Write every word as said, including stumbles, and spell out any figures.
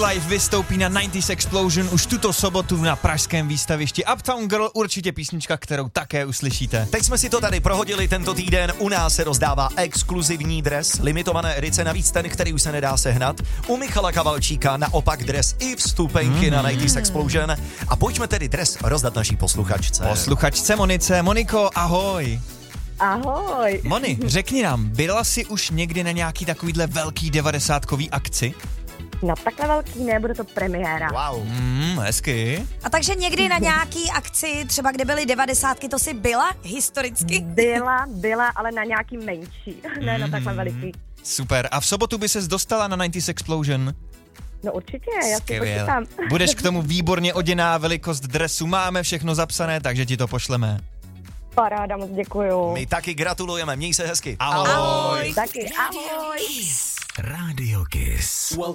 Live vystoupí na devadesátých Explosion už tuto sobotu na pražském výstavišti Uptown Girl, určitě písnička, kterou také uslyšíte. Teď jsme si to tady prohodili tento týden, u nás se rozdává exkluzivní dres, limitované edice, navíc ten, který už se nedá sehnat. U Michala Kavalčíka naopak dres i vstupenky mm. na devadesátých Explosion. A pojďme tedy dres rozdat naší posluchačce. Posluchačce Monice. Moniko, ahoj. Ahoj. Moni, řekni nám, byla jsi už někdy na nějaký takovýhle velký devadesátkový akci? No takhle velký ne, bude to premiéra. Wow. Mm, hezky. A takže někdy na nějaký akci, třeba kde byly devadesátky, to jsi byla historicky? Byla, byla, ale na nějaký menší, ne na takhle veliký. Super. A v sobotu by ses dostala na devadesátých Explosion? No určitě, já si Skvěle. počítám. Budeš k tomu výborně oděná, velikost dresu máme všechno zapsané, takže ti to pošleme. Paráda, moc děkuju. My taky gratulujeme, měj se hezky. Ahoj. Ahoj. Taky, ahoj. Radio Kiss.